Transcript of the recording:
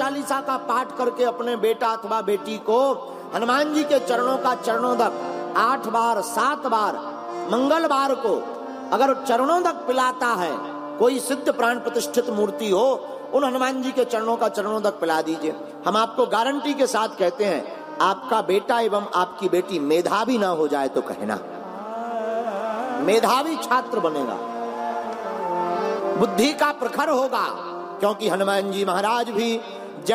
चालीसा का पाठ करके अपने बेटा अथवा बेटी को हनुमान जी के चरणों का चरणोदक 8 बार 7 बार मंगलवार को अगर चरणोदक पिलाता है, कोई सिद्ध प्राण प्रतिष्ठित मूर्ति हो, उन हनुमान जी के चरणों का चरणोदक पिला दीजिए। हम आपको गारंटी के साथ कहते हैं, आपका बेटा एवं आपकी बेटी मेधावी ना हो जाए तो कहना, मेधावी छात्र बनेगा, बुद्धि का प्रखर होगा, क्योंकि हनुमान जी महाराज भी